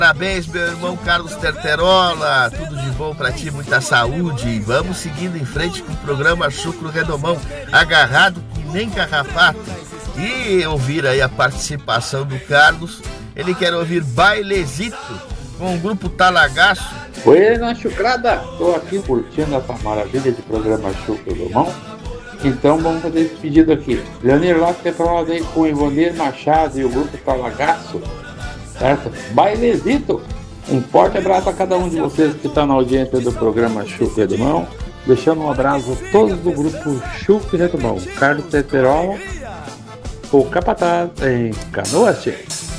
Parabéns, meu irmão Carlos Terterola, tudo de bom pra ti, muita saúde. E vamos seguindo em frente com o programa Chucro Redomão, agarrado que nem carrapato. E ouvir aí a participação do Carlos, ele quer ouvir Bailezito com o grupo Talagaço. Oi, na chucrada, tô aqui curtindo essa maravilha de programa Chucro Redomão. Então vamos fazer esse pedido aqui. Leonir Lopes Terterola aí com Ivonir Machado e o grupo Talagaço. Certo? Bailezito! Um forte abraço a cada um de vocês que está na audiência do programa Chucro Redomão. Deixando um abraço a todos do grupo Chucro Redomão. Carlos Terterola, o Capataz em Canoas.